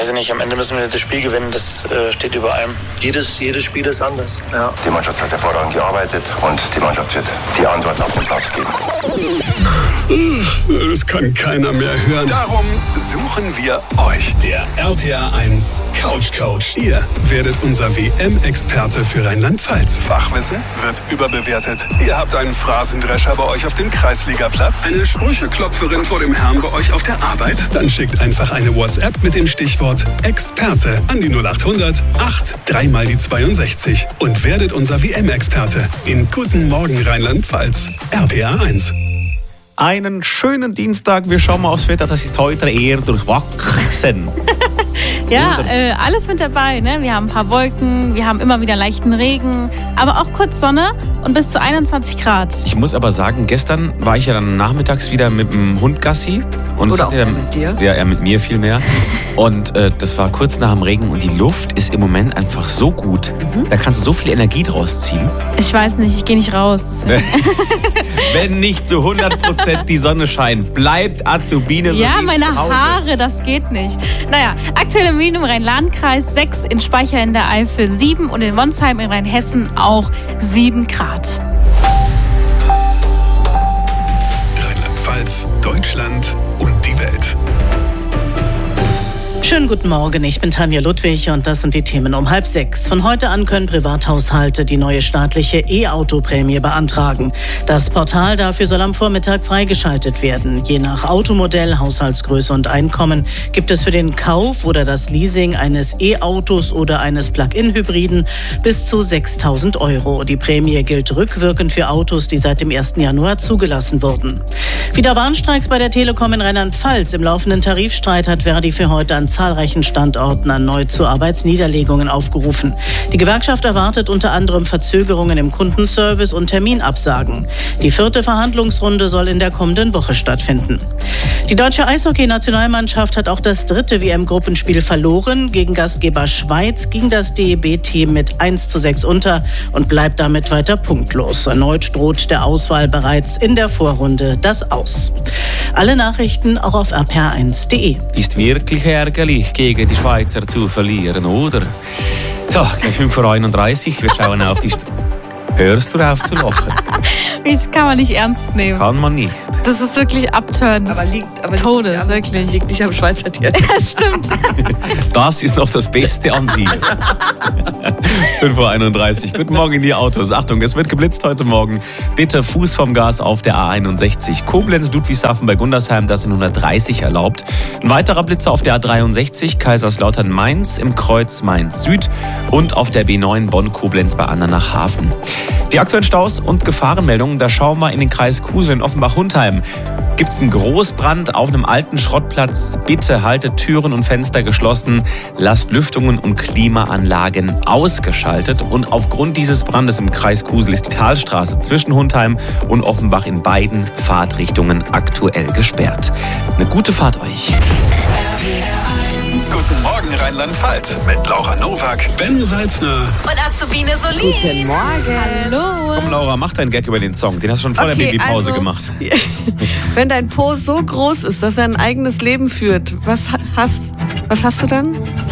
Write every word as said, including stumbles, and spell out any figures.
weiß ich nicht, am Ende müssen wir das Spiel gewinnen, das äh, steht über allem. Jedes, jedes Spiel ist anders. Ja. Die Mannschaft hat hervorragend gearbeitet und die Mannschaft wird die Antworten auf den Platz geben. Das kann keiner mehr hören. Darum suchen wir euch. Der R P R eins Couch Coach. Ihr werdet unser W M-Experte für Rheinland-Pfalz. Fachwissen wird überbewertet. Ihr habt einen Phrasendrescher bei euch auf dem Kreisligaplatz, eine Sprücheklopferin vor dem Herrn bei euch auf der Arbeit. Dann schickt einfach eine WhatsApp mit dem Stichwort Experte an die null acht hundert acht drei mal die zweiundsechzig und werdet unser W M-Experte in Guten Morgen Rheinland-Pfalz. R P R eins. Einen schönen Dienstag. Wir schauen mal aufs Wetter. Das ist heute eher durchwachsen. Ja, äh, alles mit dabei. Ne? Wir haben ein paar Wolken, wir haben immer wieder leichten Regen, aber auch kurz Sonne und bis zu einundzwanzig Grad. Ich muss aber sagen, gestern war ich ja dann nachmittags wieder mit dem Hund Gassi. Und Oder auch dann, mit dir? Ja, er mit mir viel mehr. Und äh, das war kurz nach dem Regen und die Luft ist im Moment einfach so gut. Mhm. Da kannst du so viel Energie draus ziehen. Ich weiß nicht, ich gehe nicht raus. Wenn nicht zu hundert Prozent die Sonne scheint, bleibt Azubine so Ja, wie meine zu Hause. Haare, das geht nicht. Naja, aktuell im Wien im Rhein-Lahn-Kreis sechs, in Speicher in der Eifel sieben und in Wonsheim in Rheinhessen auch sieben Grad. Rheinland-Pfalz, Deutschland und die Welt. Schönen guten Morgen, ich bin Tanja Ludwig und das sind die Themen um halb sechs. Von heute an können Privathaushalte die neue staatliche E-Auto-Prämie beantragen. Das Portal dafür soll am Vormittag freigeschaltet werden. Je nach Automodell, Haushaltsgröße und Einkommen gibt es für den Kauf oder das Leasing eines E-Autos oder eines Plug-in-Hybriden bis zu sechstausend Euro. Die Prämie gilt rückwirkend für Autos, die seit dem ersten Januar zugelassen wurden. Wieder Warnstreiks bei der Telekom in Rheinland-Pfalz. Im laufenden Tarifstreit hat Verdi für heute an zahlreichen Standorten erneut zu Arbeitsniederlegungen aufgerufen. Die Gewerkschaft erwartet unter anderem Verzögerungen im Kundenservice und Terminabsagen. Die vierte Verhandlungsrunde soll in der kommenden Woche stattfinden. Die deutsche Eishockey-Nationalmannschaft hat auch das dritte W M-Gruppenspiel verloren. Gegen Gastgeber Schweiz ging das D E B-Team mit eins zu sechs unter und bleibt damit weiter punktlos. Erneut droht der Auswahl bereits in der Vorrunde das Aus. Alle Nachrichten auch auf r p r eins punkt d e. Ist wirklich ärgerlich, gegen die Schweizer zu verlieren, oder? So, gleich fünf Uhr einunddreißig. Wir schauen auf die... St- Hörst du auf zu lachen? Das kann man nicht ernst nehmen. Kann man nicht. Das ist wirklich abturnt. Aber liegt, aber Todes, liegt, nicht am, wirklich. liegt nicht am Schweizer Dialekt. Ja, stimmt. Das ist noch das Beste an dir. fünf Uhr einunddreißig. Guten Morgen in die Autos. Achtung, es wird geblitzt heute Morgen. Bitte Fuß vom Gas auf der A einundsechzig. Koblenz, Ludwigshafen bei Gundersheim, das sind hundertdreißig erlaubt. Ein weiterer Blitzer auf der A dreiundsechzig, Kaiserslautern Mainz im Kreuz Mainz Süd und auf der B neun Bonn-Koblenz bei Andernach-Hafen. Die aktuellen Staus und Gefahrenmeldungen, da schauen wir in den Kreis Kusel in Offenbach-Hundheim. Gibt es einen Großbrand auf einem alten Schrottplatz? Bitte haltet Türen und Fenster geschlossen, lasst Lüftungen und Klimaanlagen ausgeschaltet. Und aufgrund dieses Brandes im Kreis Kusel ist die Talstraße zwischen Hundheim und Offenbach in beiden Fahrtrichtungen aktuell gesperrt. Eine gute Fahrt euch. Guten Morgen Rheinland-Pfalz mit Laura Nowak, Ben Salzner und Azubine Solin. Guten Morgen. Hallo. Komm Laura, mach deinen Gag über den Song. Den hast du schon vor Okay, der Babypause also, gemacht. Wenn dein Po so groß ist, dass er ein eigenes Leben führt, was hast, was hast du dann?